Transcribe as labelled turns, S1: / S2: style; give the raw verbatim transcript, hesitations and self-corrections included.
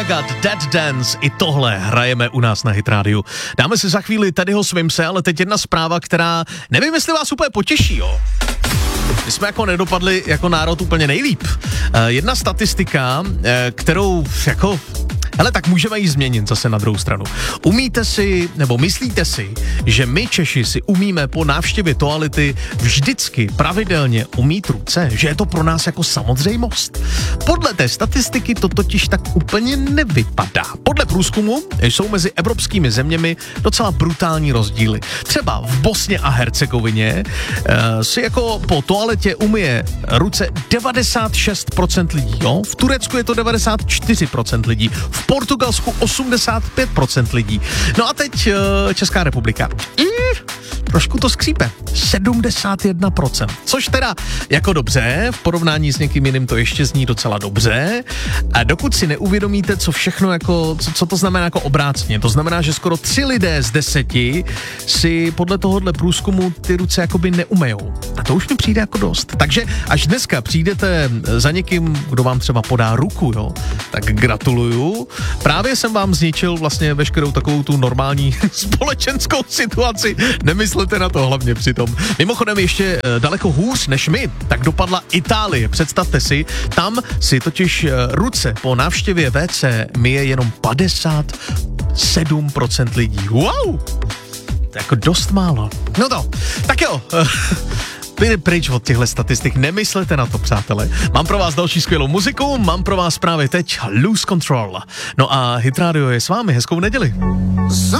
S1: God, Dead Dance, i tohle hrajeme u nás na Hit Radio. Dáme si za chvíli Teddyho Swimse, ale teď jedna zpráva, která, nevím, jestli vás úplně potěší, jo. My jsme jako nedopadli jako národ úplně nejlíp. Uh, jedna statistika, uh, kterou jako... Hele, tak můžeme ji změnit zase na druhou stranu. Umíte si, nebo myslíte si, že my Češi si umíme po návštěvě toalety vždycky pravidelně umýt ruce? Že je to pro nás jako samozřejmost? Podle té statistiky to totiž tak úplně nevypadá. Podle průzkumu jsou mezi evropskými zeměmi docela brutální rozdíly. Třeba v Bosně a Hercegovině uh, si jako po toaletě umyje ruce devadesát šest procent lidí, jo? V Turecku je to devadesát čtyři procent lidí, v Portugalsku osmdesát pět procent lidí. No a teď uh, Česká republika. Mm, trošku to skřípe. sedmdesát jedna procent. Což teda jako dobře, v porovnání s někým jiným to ještě zní docela dobře. A dokud si neuvědomíte, co všechno jako, co, co to znamená jako obrácně. To znamená, že skoro tři lidé z deseti si podle tohohle průzkumu ty ruce jakoby neumejou. A to už mi přijde jako dost. Takže až dneska přijdete za někým, kdo vám třeba podá ruku, jo, tak gratuluju. Právě jsem vám zničil vlastně veškerou takovou tu normální společenskou situaci. Nemyslete na to hlavně přitom. Mimochodem ještě daleko hůř než my, tak dopadla Itálie. Představte si, tam si totiž ruce po návštěvě vé cé myje jenom padesát sedm procent lidí. Wow! To je jako dost málo. No to, tak jo. Vy pryč od těchto statistik, nemyslete na to, přátelé. Mám pro vás další skvělou muziku, mám pro vás právě teď Lose Control. No a Hit Radio je s vámi, hezkou neděli.